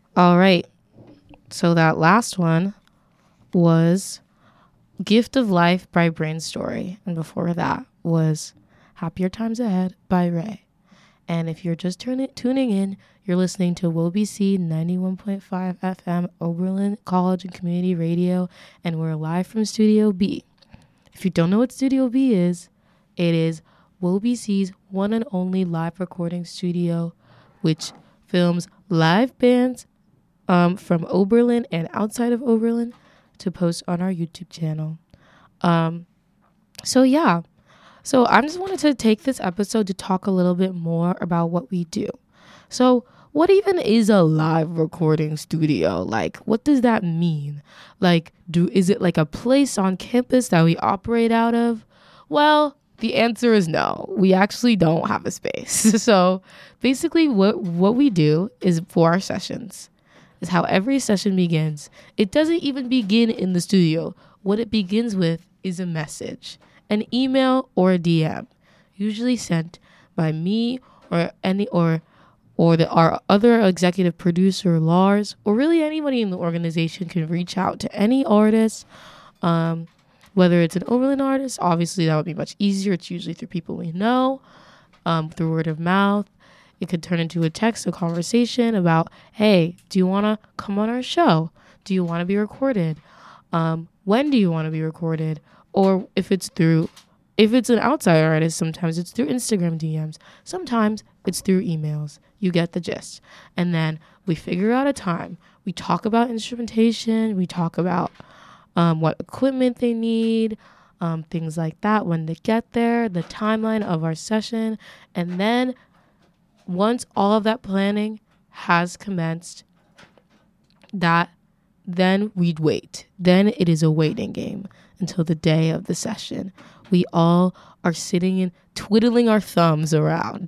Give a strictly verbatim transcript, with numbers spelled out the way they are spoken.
All right. So that last one was Gift of Life by Brain Story. And before that was Happier Times Ahead by Ray. And if you're just turn it, tuning in, you're listening to W O B C ninety-one point five F M, Oberlin College and Community Radio, and we're live from Studio B. If you don't know what Studio B is, it is W O B C's one and only live recording studio, which films live bands um, from Oberlin and outside of Oberlin to post on our YouTube channel. Um, so yeah. So I just wanted to take this episode to talk a little bit more about what we do. So what even is a live recording studio? Like, what does that mean? Like, do is it like a place on campus that we operate out of? Well, the answer is no. We actually don't have a space. So basically what what we do is for our sessions is how every session begins. It doesn't even begin in the studio. What it begins with is a message. An email or a D M, usually sent by me or any or or the our other executive producer, Lars, or really anybody in the organization can reach out to any artist, um, whether it's an Oberlin artist. Obviously, that would be much easier. It's usually through people we know, um, through word of mouth. It could turn into a text, a conversation about, hey, do you want to come on our show? Do you want to be recorded? Um, when do you want to be recorded? Or if it's through, if it's an outside artist, sometimes it's through Instagram D Ms. Sometimes it's through emails. You get the gist. And then we figure out a time. We talk about instrumentation. We talk about um, what equipment they need, um, things like that, when they get there, the timeline of our session. And then once all of that planning has commenced, that then we'd wait. Then it is a waiting game until the day of the session. We all are sitting and twiddling our thumbs around